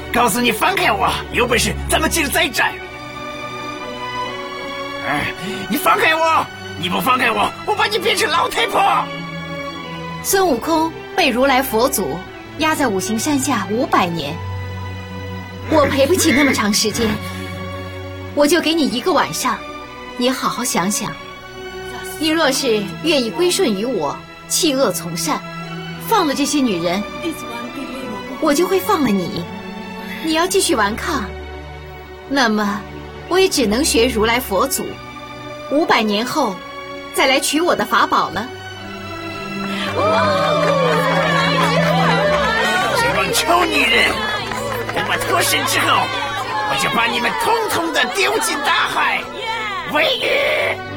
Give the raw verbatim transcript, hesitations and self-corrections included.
告诉你放开我，有本事咱们接着再战。哎，你放开我！你不放开我，我把你变成老太婆！ 孙悟空被如来佛祖压在五行山下五百年，我赔不起那么长时间，我就给你一个晚上，你好好想想。你若是愿意归顺于我，弃恶从善，放了这些女人，我就会放了你。你要继续顽抗，那么我也只能学如来佛祖，五百年后再来取我的法宝了。 这帮臭女人，等我脱身之后，我就把你们统统的丢进大海，喂鱼！